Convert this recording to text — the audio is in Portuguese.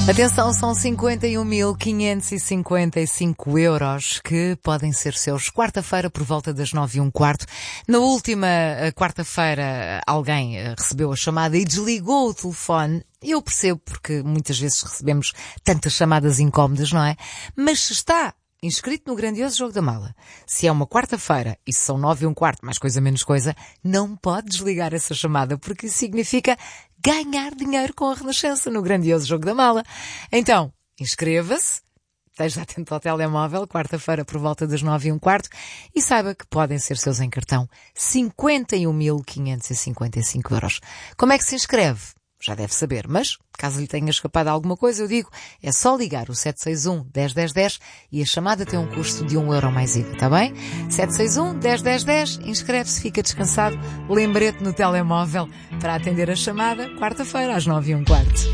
Atenção, são 51.555 euros que podem ser seus quarta-feira por volta das 9h15. Na última quarta-feira alguém recebeu a chamada e desligou o telefone. Eu percebo porque muitas vezes recebemos tantas chamadas incómodas, não é? Mas se está inscrito no grandioso Jogo da Mala, se é uma quarta-feira e se são 9h15, mais coisa menos coisa, não pode desligar essa chamada porque isso significa ganhar dinheiro com a Renascença no grandioso Jogo da Mala. Então, inscreva-se, esteja atento ao telemóvel, quarta-feira por volta das 9h15 e saiba que podem ser seus em cartão 51.555 euros. Como é que se inscreve? Já deve saber, mas caso lhe tenha escapado alguma coisa, eu digo, é só ligar o 761 10 10 10 e a chamada tem um custo de 1 euro mais IVA, está bem? 761 10 10 10, inscreve-se, fica descansado, lembrete no telemóvel para atender a chamada, quarta-feira às 9h15.